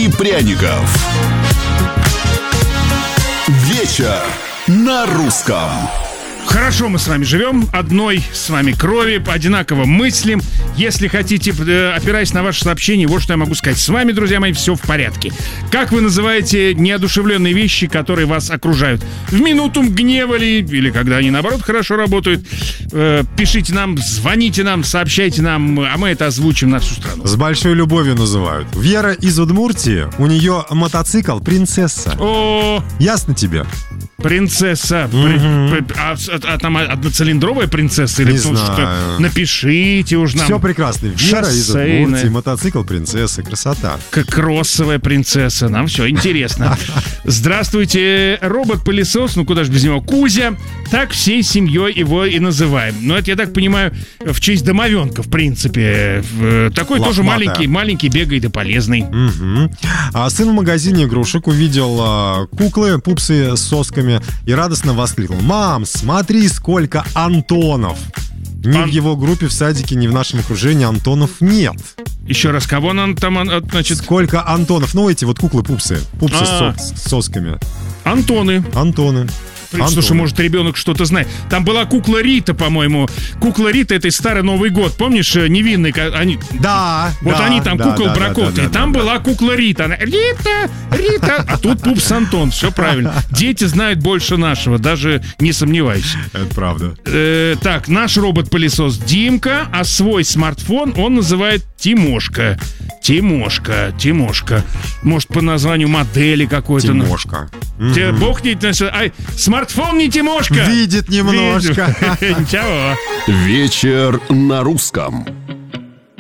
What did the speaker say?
и пряников. Вечер на русском. Хорошо мы с вами живем, одной с вами крови, одинаково мыслим. Если хотите, опираясь на ваши сообщения, вот что я могу сказать. С вами, друзья мои, все в порядке. Как вы называете неодушевленные вещи, которые вас окружают? В минуту гнева или когда они, наоборот, хорошо работают? Пишите нам, звоните нам, сообщайте нам, а мы это озвучим на всю страну. С большой любовью называют. Вера из Удмуртии, у нее мотоцикл «Принцесса». О, ясно тебе? Принцесса. А там одноцилиндровая принцесса? Или Не что? знаю. Напишите уж нам. Все прекрасно. Вера из Шоссейная. Удмуртии, мотоцикл «Принцесса». Красота. Как кроссовая принцесса. Нам все интересно. Здравствуйте, робот-пылесос. Ну куда же без него? Кузя. Так всей семьей его и называем. Но это, я так понимаю, в честь домовенка, в принципе. Такой тоже маленький, бегает и полезный. Угу. Сын в магазине игрушек увидел куклы, пупсы с сосками и радостно воскликнул: «Мам, смотри, сколько Антонов!» Ни в его группе, в садике, ни в нашем окружении Антонов нет. Еще раз, кого он там, значит... Сколько Антонов? Ну, эти вот куклы-пупсы. Пупсы с сосками. Антоны. Слушай, может, ребенок что-то знает. Там была кукла Рита, по-моему. Кукла Рита — это Старый Новый год. Помнишь, невинный? Они... Да. Вот да, они там да, кукол бракотали. Там была кукла Рита. Она: Рита. А тут пупс Антон. Все правильно. Дети знают больше нашего, даже не сомневайся. Это правда. Так, наш робот-пылесос Димка, а свой смартфон он называет Тимошка. Тимошка. Может, по названию модели какой-то. Тимошка. Тебе Бог не... Ай, смартфон не Тимошка. Видит немножко. Ничего. Вечер на русском.